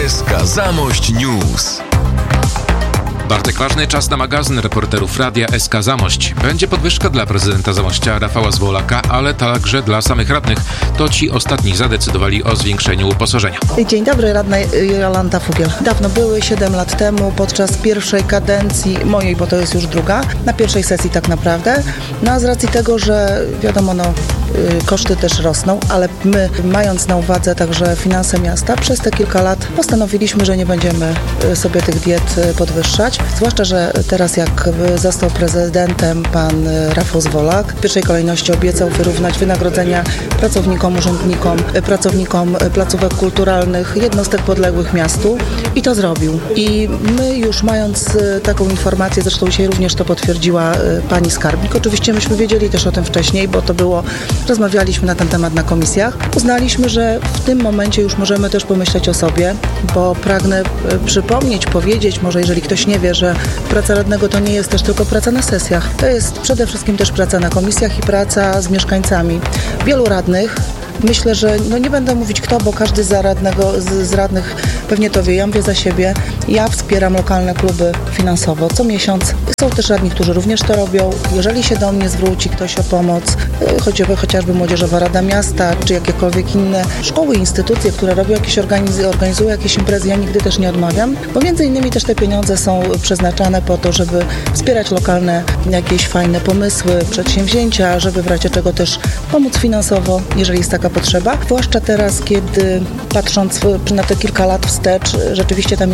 SK Zamość News. Bartek Ważny, czas na magazyn reporterów Radia SK Zamość. Będzie podwyżka dla prezydenta Zamościa Rafała Zwolaka, ale także dla samych radnych. To ci ostatni zadecydowali o zwiększeniu uposażenia. Dzień dobry, radna Jolanta Fugiel. Dawno były, 7 lat temu, podczas pierwszej kadencji mojej, bo to jest już druga, na pierwszej sesji tak naprawdę. No a z racji tego, że wiadomo, koszty też rosną, ale my, mając na uwadze także finanse miasta, przez te kilka lat postanowiliśmy, że nie będziemy sobie tych diet podwyższać. Zwłaszcza, że teraz jak został prezydentem pan Rafał Zwolak, w pierwszej kolejności obiecał wyrównać wynagrodzenia pracownikom, urzędnikom, pracownikom placówek kulturalnych, jednostek podległych miastu i to zrobił. I my już mając taką informację, zresztą dzisiaj również to potwierdziła pani skarbnik, oczywiście myśmy wiedzieli też o tym wcześniej, bo to było, rozmawialiśmy na ten temat na komisjach, uznaliśmy, że w tym momencie już możemy też pomyśleć o sobie, bo pragnę przypomnieć, powiedzieć, może jeżeli ktoś nie wie, że praca radnego to nie jest też tylko praca na sesjach. To jest przede wszystkim też praca na komisjach i praca z mieszkańcami. Wielu radnych, myślę, że nie będę mówić kto, bo każdy z radnych pewnie to wie, ja mówię za siebie. Ja wspieram lokalne kluby finansowo co miesiąc. Są też radni, którzy również to robią. Jeżeli się do mnie zwróci ktoś o pomoc, chociażby Młodzieżowa Rada Miasta, czy jakiekolwiek inne szkoły, instytucje, które robią organizują jakieś imprezy, ja nigdy też nie odmawiam, bo między innymi też te pieniądze są przeznaczane po to, żeby wspierać lokalne jakieś fajne pomysły, przedsięwzięcia, żeby w razie czego też pomóc finansowo, jeżeli jest taka potrzeba. Zwłaszcza teraz, kiedy patrząc na te kilka lat wstecz, rzeczywiście ta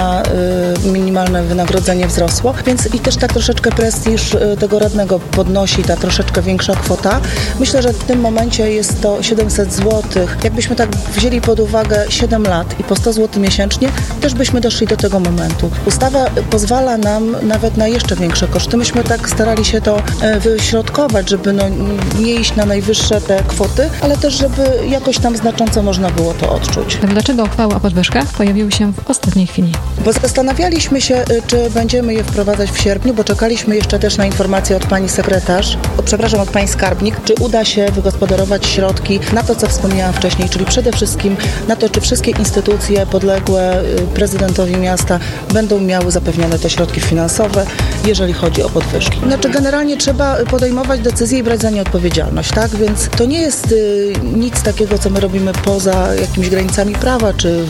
minimalne wynagrodzenie wzrosło, więc i też tak troszeczkę prestiż tego radnego podnosi ta troszeczkę większa kwota. Myślę, że w tym momencie jest to 700 zł. Jakbyśmy tak wzięli pod uwagę 7 lat i po 100 zł miesięcznie, też byśmy doszli do tego momentu. Ustawa pozwala nam nawet na jeszcze większe koszty. Myśmy tak starali się to wyśrodkować, żeby nie iść na najwyższe te kwoty, ale też, żeby jakoś tam znacząco można było to odczuć. Dlaczego uchwały o podwyżkach pojawiły się w ostatniej chwili? Bo zastanawialiśmy się, czy będziemy je wprowadzać w sierpniu, bo czekaliśmy jeszcze też na informację od pani sekretarz, od pani skarbnik, czy uda się wygospodarować środki na to, co wspomniałam wcześniej, czyli przede wszystkim na to, czy wszystkie instytucje podległe prezydentowi miasta będą miały zapewnione te środki finansowe, jeżeli chodzi o podwyżki. Generalnie trzeba podejmować decyzje i brać za nie odpowiedzialność, tak? Więc to nie jest nic takiego, co my robimy poza jakimiś granicami prawa, czy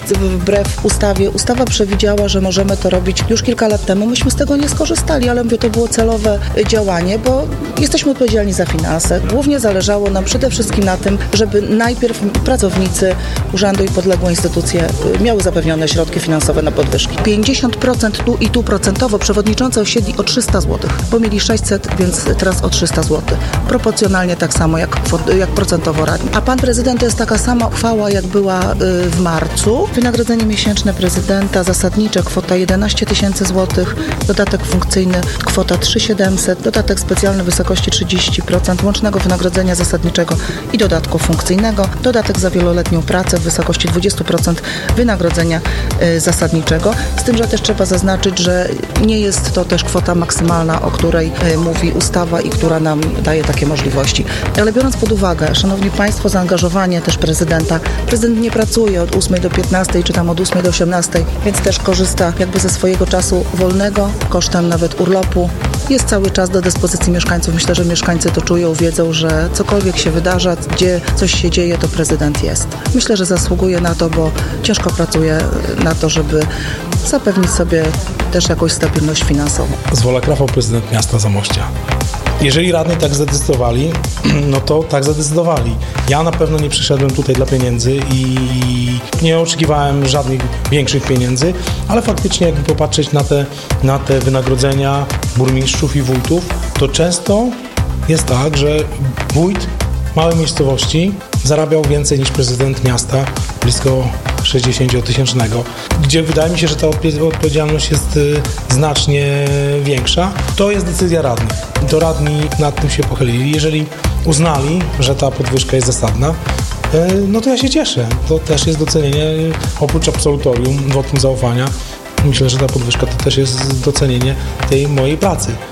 wbrew ustawie. Ustawa przewidziała, że możemy to robić już kilka lat temu. Myśmy z tego nie skorzystali, ale mówię, to było celowe działanie, bo jesteśmy odpowiedzialni za finanse. Głównie zależało nam przede wszystkim na tym, żeby najpierw pracownicy urzędu i podległe instytucje miały zapewnione środki finansowe na podwyżki. 50% tu procentowo przewodniczący osiedli o 300 zł, bo mieli 600, więc teraz o 300 zł. Proporcjonalnie tak samo jak procentowo radni. A pan prezydent to jest taka sama uchwała, jak była w marcu. Wynagrodzenie miesięczne prezydenta, zasadnicze kwota 11 000 zł, dodatek funkcyjny kwota 3700, dodatek specjalny w wysokości 30% łącznego wynagrodzenia zasadniczego i dodatku funkcyjnego, dodatek za wieloletnią pracę w wysokości 20% wynagrodzenia zasadniczego. Z tym, że też trzeba zaznaczyć, że nie jest to też kwota maksymalna, o której mówi ustawa i która nam daje takie możliwości. Ale biorąc pod uwagę, szanowni państwo, zaangażowanie też prezydenta. Prezydent nie pracuje od 8 do 15, czy tam od 8 do 18, więc też korzysta jakby ze swojego czasu wolnego, kosztem nawet urlopu. Jest cały czas do dyspozycji mieszkańców. Myślę, że mieszkańcy to czują, wiedzą, że cokolwiek się wydarza, gdzie coś się dzieje, to prezydent jest. Myślę, że zasługuje na to, bo ciężko pracuje na to, żeby zapewnić sobie też jakąś stabilność finansową. Zwolak Rafał, prezydent miasta Zamościa. Jeżeli radni tak zadecydowali, no to tak zadecydowali. Ja na pewno nie przyszedłem tutaj dla pieniędzy i nie oczekiwałem żadnych większych pieniędzy, ale faktycznie jakby popatrzeć na te wynagrodzenia burmistrzów i wójtów, to często jest tak, że wójt małej miejscowości zarabiał więcej niż prezydent miasta, blisko 60-tysięcznego, gdzie wydaje mi się, że ta odpowiedzialność jest znacznie większa. To jest decyzja radnych. To radni nad tym się pochylili. Jeżeli uznali, że ta podwyżka jest zasadna, no to ja się cieszę. To też jest docenienie, oprócz absolutorium, wotum zaufania. Myślę, że ta podwyżka to też jest docenienie tej mojej pracy.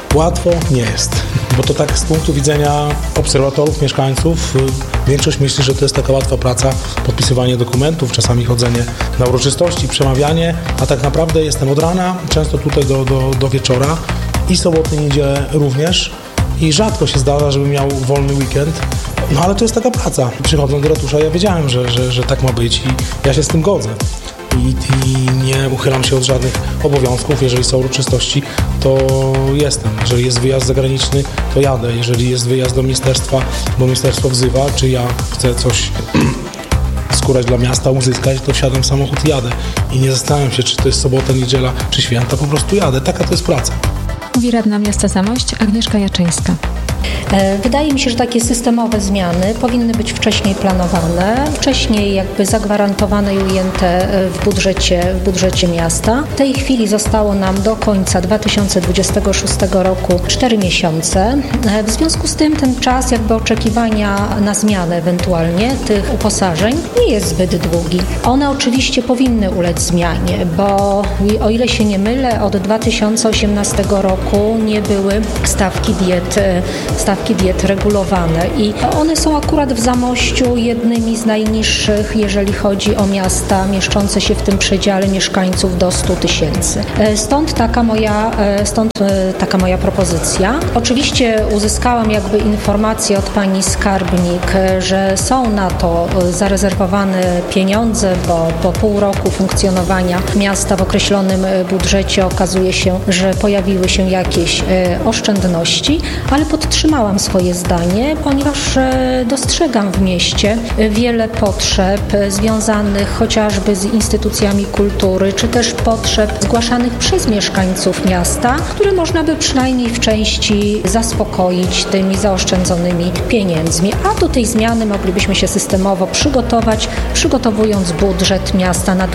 Łatwo nie jest, bo to tak z punktu widzenia obserwatorów, mieszkańców, większość myśli, że to jest taka łatwa praca, podpisywanie dokumentów, czasami chodzenie na uroczystości, przemawianie, a tak naprawdę jestem od rana, często tutaj do wieczora i soboty, niedzielę również i rzadko się zdarza, żebym miał wolny weekend, no ale to jest taka praca. Przychodząc do ratusza ja wiedziałem, że tak ma być i ja się z tym godzę. I nie uchylam się od żadnych obowiązków. Jeżeli są uroczystości, to jestem. Jeżeli jest wyjazd zagraniczny, to jadę. Jeżeli jest wyjazd do ministerstwa, bo ministerstwo wzywa, czy ja chcę coś skórać dla miasta, uzyskać, to wsiadam w samochód i jadę. I nie zastanawiam się, czy to jest sobota, niedziela, czy święta. Po prostu jadę. Taka to jest praca. Mówi radna miasta Zamość Agnieszka Jaczyńska. Wydaje mi się, że takie systemowe zmiany powinny być wcześniej planowane, wcześniej jakby zagwarantowane i ujęte w budżecie miasta. W tej chwili zostało nam do końca 2026 roku 4 miesiące. W związku z tym ten czas jakby oczekiwania na zmianę ewentualnie tych uposażeń nie jest zbyt długi. One oczywiście powinny ulec zmianie, bo o ile się nie mylę, od 2018 roku nie były stawki diet regulowane i one są akurat w Zamościu jednymi z najniższych, jeżeli chodzi o miasta mieszczące się w tym przedziale mieszkańców do 100 000. Stąd taka moja propozycja. Oczywiście uzyskałam jakby informację od pani skarbnik, że są na to zarezerwowane pieniądze, bo po pół roku funkcjonowania miasta w określonym budżecie okazuje się, że pojawiły się jakieś oszczędności, ale podtrzymałam swoje zdanie, ponieważ dostrzegam w mieście wiele potrzeb związanych chociażby z instytucjami kultury, czy też potrzeb zgłaszanych przez mieszkańców miasta, które można by przynajmniej w części zaspokoić tymi zaoszczędzonymi pieniędzmi. A do tej zmiany moglibyśmy się systemowo przygotować, przygotowując budżet miasta na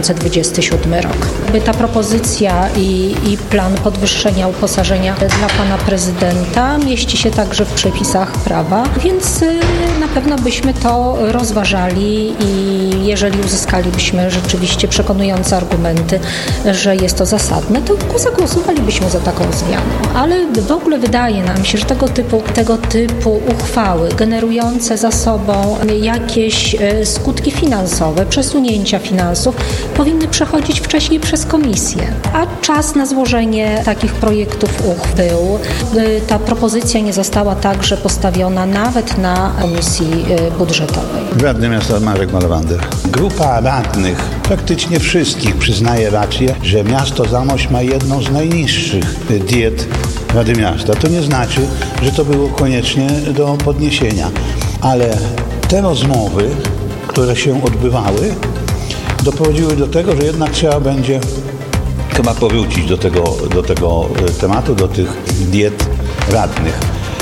2027 rok. Ta propozycja i plan podwyższenia uposażenia dla pana prezydenta mieści się także w przepisach prawa, więc na pewno byśmy to rozważali i jeżeli uzyskalibyśmy rzeczywiście przekonujące argumenty, że jest to zasadne, to zagłosowalibyśmy za taką zmianą. Ale w ogóle wydaje nam się, że tego typu uchwały generujące za sobą jakieś skutki finansowe, przesunięcia finansów powinny przechodzić wcześniej przez komisję. A czas na złożenie takich projektów uchwał był. Ta propozycja nie została także postawiona nawet na komisji budżetowej. Radny miasta Marek Malawander. Grupa radnych, praktycznie wszystkich, przyznaje rację, że miasto Zamość ma jedną z najniższych diet Rady Miasta. To nie znaczy, że to było koniecznie do podniesienia, ale te rozmowy, które się odbywały, doprowadziły do tego, że jednak trzeba będzie chyba powrócić do tego tematu, do tych diet radnych,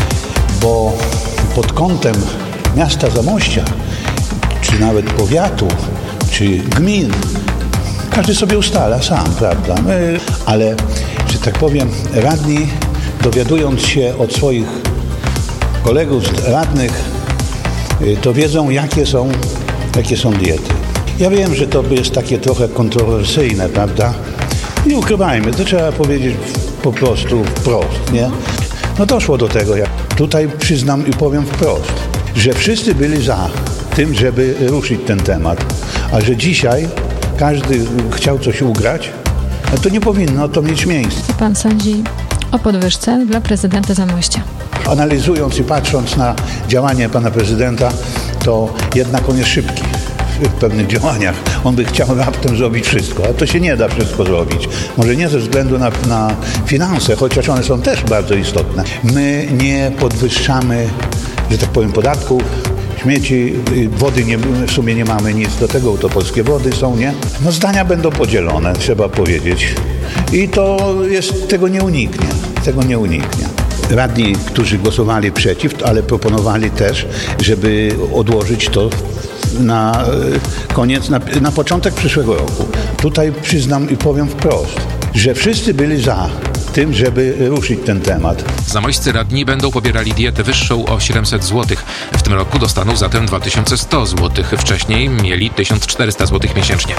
bo pod kątem miasta Zamościa, czy nawet powiatu, czy gmin, każdy sobie ustala sam, prawda? Ale, że tak powiem, radni, dowiadując się od swoich kolegów radnych, to wiedzą, jakie są diety. Ja wiem, że to jest takie trochę kontrowersyjne, prawda? Nie ukrywajmy, to trzeba powiedzieć po prostu wprost, nie? No doszło do tego, jak tutaj przyznam i powiem wprost, że wszyscy byli za tym, żeby ruszyć ten temat, a że dzisiaj każdy chciał coś ugrać, to nie powinno to mieć miejsca. Co pan sądzi o podwyżce dla prezydenta Zamościa? Analizując i patrząc na działanie pana prezydenta, to jednak on jest szybki w pewnych działaniach. On by chciał raptem zrobić wszystko, a to się nie da wszystko zrobić. Może nie ze względu na finanse, chociaż one są też bardzo istotne. My nie podwyższamy, że tak powiem, podatków, śmieci, wody w sumie nie mamy nic do tego, to polskie wody są, nie? No zdania będą podzielone, trzeba powiedzieć. I tego nie uniknie. Radni, którzy głosowali przeciw, ale proponowali też, żeby odłożyć to na koniec, na początek przyszłego roku. Tutaj przyznam i powiem wprost, że wszyscy byli za tym, żeby ruszyć ten temat. Zamojscy radni będą pobierali dietę wyższą o 700 zł. W tym roku dostaną zatem 2100 zł. Wcześniej mieli 1400 zł miesięcznie.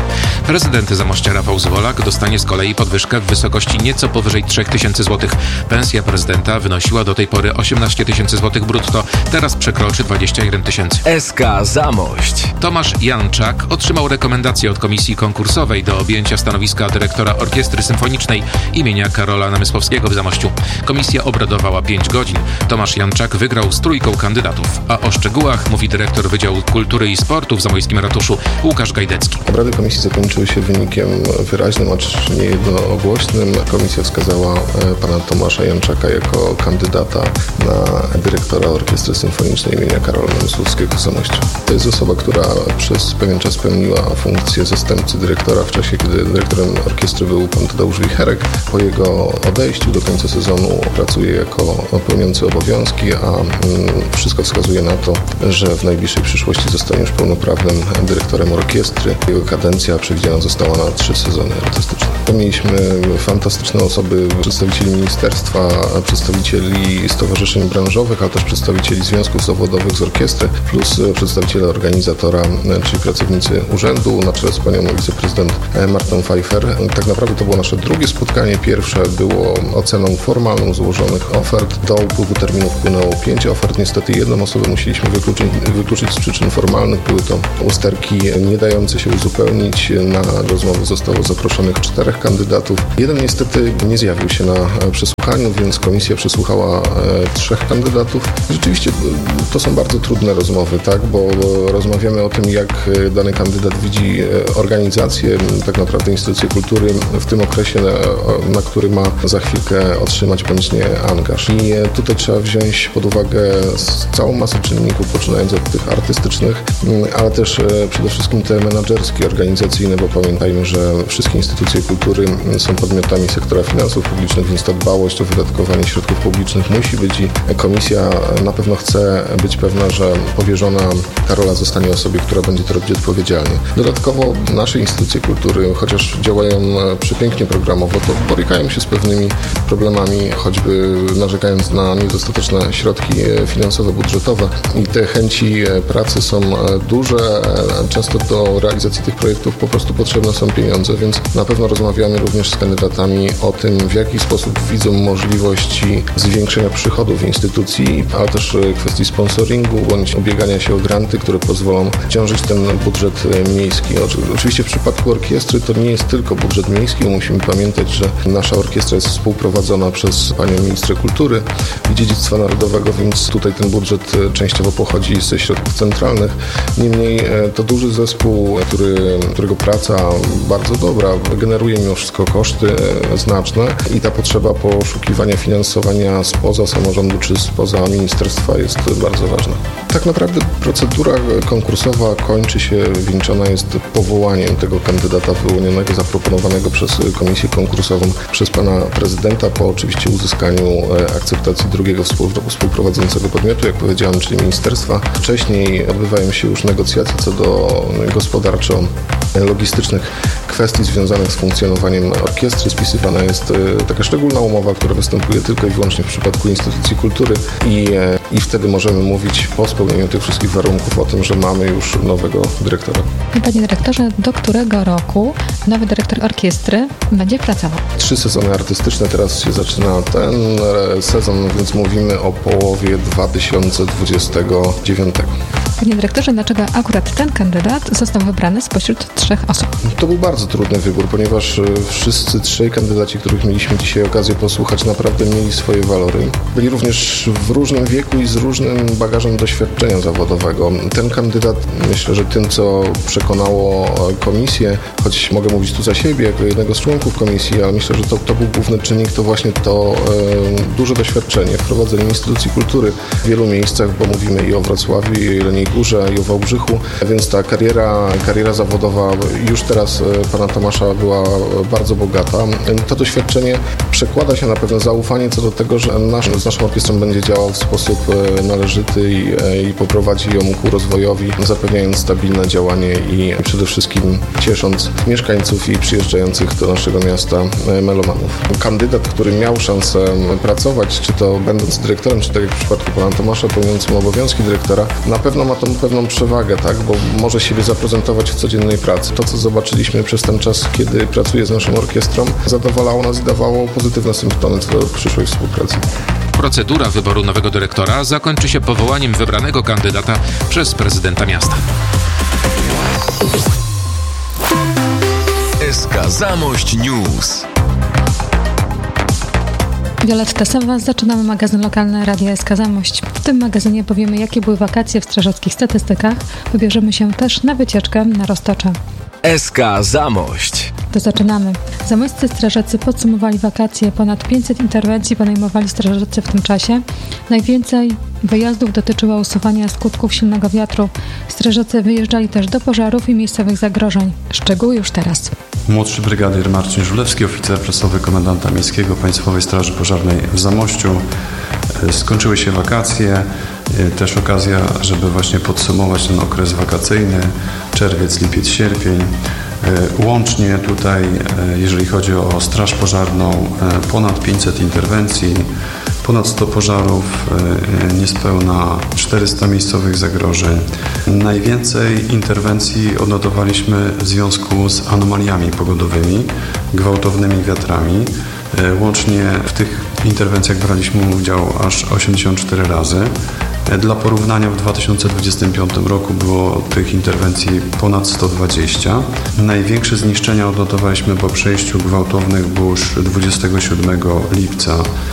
Prezydent Zamościa Rafał Zwolak dostanie z kolei podwyżkę w wysokości nieco powyżej 3000 zł. Pensja prezydenta wynosiła do tej pory 18 000 zł brutto, teraz przekroczy 21 000. SK Zamość. Tomasz Janczak otrzymał rekomendację od komisji konkursowej do objęcia stanowiska dyrektora Orkiestry Symfonicznej imienia Karola Namysłowskiego w Zamościu. Komisja obradowała 5 godzin. Tomasz Janczak wygrał z 3 kandydatów. A o szczegółach mówi dyrektor Wydziału Kultury i Sportu w zamojskim ratuszu Łukasz Gajdecki. Obrady komisji zakończyły się wynikiem wyraźnym, acz nie jednogłośnym. Komisja wskazała pana Tomasza Janczaka jako kandydata na dyrektora Orkiestry Symfonicznej imienia Karola Namysłowskiego w Zamościu. To jest osoba, która przez pewien czas pełniła funkcję zastępcy dyrektora w czasie, kiedy dyrektorem orkiestry był pan Tadeusz Wicherek. Po jego odejściu do końca sezonu pracuje jako pełniący obowiązki, a wszystko wskazuje na to, że w najbliższej przyszłości zostanie już pełnoprawnym dyrektorem orkiestry. Jego kadencja przewidziana została na 3 sezony artystyczne. Mieliśmy fantastyczne osoby, przedstawicieli ministerstwa, przedstawicieli stowarzyszeń branżowych, ale też przedstawicieli związków zawodowych z orkiestry, plus przedstawiciele organizatora, czyli pracownicy urzędu na czele z panią wiceprezydent Martą Pfeiffer. Tak naprawdę to było nasze drugie spotkanie. Pierwsze było oceną formalną złożonych ofert. Do upływu terminu wpłynęło 5 ofert. Niestety jedną osobę musieliśmy wykluczyć z przyczyn formalnych. Były to usterki nie dające się uzupełnić. Na rozmowę zostało zaproszonych 4 kandydatów. Jeden niestety nie zjawił się na przesłuchaniu, więc komisja przesłuchała 3 kandydatów. Rzeczywiście to są bardzo trudne rozmowy, tak? Bo rozmawiamy o tym, jak dany kandydat widzi organizację, tak naprawdę instytucje kultury w tym okresie, na który ma za chwilkę otrzymać bądź nie angaż. I tutaj trzeba wziąć pod uwagę całą masę czynników, poczynając od tych artystycznych, ale też przede wszystkim te menadżerskie, organizacyjne, bo pamiętajmy, że wszystkie instytucje kultury są podmiotami sektora finansów publicznych, więc ta dbałość o wydatkowanie środków publicznych musi być i komisja na pewno chce być pewna, że powierzona ta rola zostanie osobie, która będzie to robić odpowiedzialnie. Dodatkowo nasze instytucje kultury, chociaż działają przepięknie programowo, to borykają się z pewnymi problemami, choćby narzekając na niedostateczne środki finansowe, budżetowe i te chęci pracy są duże. Często do realizacji tych projektów po prostu potrzebne są pieniądze, więc na pewno rozmawiamy również z kandydatami o tym, w jaki sposób widzą możliwości zwiększenia przychodów instytucji, ale też kwestii sponsoringu bądź ubiegania się o granty, które pozwolą ciążyć ten budżet miejski. Oczywiście w przypadku orkiestry to nie jest tylko budżet miejski. Musimy pamiętać, że nasza orkiestra jest współprowadzona przez panią ministrę kultury i dziedzictwa narodowego, więc tutaj ten budżet częściowo pochodzi ze środków centralnych. Niemniej to duży zespół, którego praca bardzo dobra generuje mimo wszystko koszty znaczne i ta potrzeba poszukiwania finansowania spoza samorządu czy spoza ministerstwa jest bardzo ważna. Tak naprawdę procedura konkursowa kończy się, wieńczona jest powołaniem tego kandydata wyłonionego, zaproponowanego przez komisję konkursową przez pana prezydenta po oczywiście uzyskaniu akceptacji drugiego współprowadzącego podmiotu, jak powiedziałem, czyli ministerstwa. Wcześniej odbywają się już negocjacje co do gospodarczo-logistycznych kwestii związanych z funkcjonowaniem orkiestry. Spisywana jest taka szczególna umowa, która występuje tylko i wyłącznie w przypadku instytucji kultury i wtedy możemy mówić po spełnieniu tych wszystkich warunków o tym, że mamy już nowego dyrektora. Panie dyrektorze, do którego roku nowy dyrektor orkiestry będzie pracował? 3 sezony artystyczne, teraz się zaczyna ten sezon, więc mówimy o połowie 2029. Panie dyrektorze, dlaczego akurat ten kandydat został wybrany spośród 3 osób? To był bardzo trudny wybór, ponieważ wszyscy 3 kandydaci, których mieliśmy dzisiaj okazję posłuchać, naprawdę mieli swoje walory. Byli również w różnym wieku i z różnym bagażem doświadczenia zawodowego. Ten kandydat, myślę, że tym, co przekonało komisję, choć mogę mówić tu za siebie, jako jednego z członków komisji, ale myślę, że to był główny czynnik, to właśnie to duże doświadczenie w prowadzeniu instytucji kultury w wielu miejscach, bo mówimy i o Wrocławiu, i o Jeleniej Górze, i o Wałbrzychu, więc ta kariera zawodowa już teraz pana Tomasza była bardzo bogata. To doświadczenie przekłada się na pewne zaufanie co do tego, że z naszą orkiestrą będzie działał w sposób należyty i poprowadzi ją ku rozwojowi, zapewniając stabilne działanie i przede wszystkim ciesząc mieszkańców i przyjeżdżających do naszego miasta melomanów. Kandydat, który miał szansę pracować, czy to będąc dyrektorem, czy tak jak w przypadku pana Tomasza pełniącym obowiązki dyrektora, na pewno ma tą pewną przewagę, tak? Bo może siebie zaprezentować w codziennej pracy. To, co zobaczyliśmy przez ten czas, kiedy pracuję z naszą orkiestrą, zadowalało nas i dawało pozytywne symptomy co do przyszłej współpracy. Procedura wyboru nowego dyrektora zakończy się powołaniem wybranego kandydata przez prezydenta miasta. SK Zamość News. Violetta Sowa, zaczynamy magazyn lokalny Radia SK Zamość. W tym magazynie powiemy, jakie były wakacje w strażackich statystykach. Wybierzemy się też na wycieczkę na Roztocze. SK Zamość. To zaczynamy. Zamojscy strażacy podsumowali wakacje. Ponad 500 interwencji podejmowali strażacy w tym czasie. Najwięcej wyjazdów dotyczyło usuwania skutków silnego wiatru. Strażacy wyjeżdżali też do pożarów i miejscowych zagrożeń. Szczegóły już teraz. Młodszy brygadier Marcin Żulewski, oficer prasowy komendanta miejskiego Państwowej Straży Pożarnej w Zamościu. Skończyły się wakacje, też okazja, żeby właśnie podsumować ten okres wakacyjny, czerwiec, lipiec, sierpień. Łącznie tutaj, jeżeli chodzi o Straż Pożarną, ponad 500 interwencji, ponad 100 pożarów, niespełna 400 miejscowych zagrożeń. Najwięcej interwencji odnotowaliśmy w związku z anomaliami pogodowymi, gwałtownymi wiatrami. Łącznie w tych interwencjach braliśmy udział aż 84 razy. Dla porównania w 2025 roku było tych interwencji ponad 120. Największe zniszczenia odnotowaliśmy po przejściu gwałtownych burz 27 lipca